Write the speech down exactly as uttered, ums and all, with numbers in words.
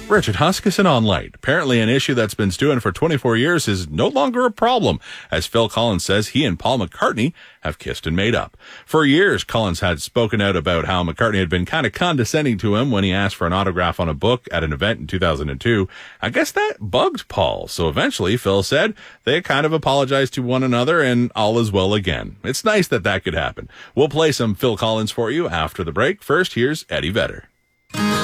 Richard Huskisson on Light. Apparently an issue that's been stewing for twenty-four years is no longer a problem, as Phil Collins says he and Paul McCartney have kissed and made up. For years, Collins had spoken out about how McCartney had been kind of condescending to him when he asked for an autograph on a book at an event in two thousand two. I guess that bugged Paul, so eventually Phil said they kind of apologized to one another and all is well again. It's nice that that could happen. We'll play some Phil Collins for you after the break. First, here's Eddie Vedder.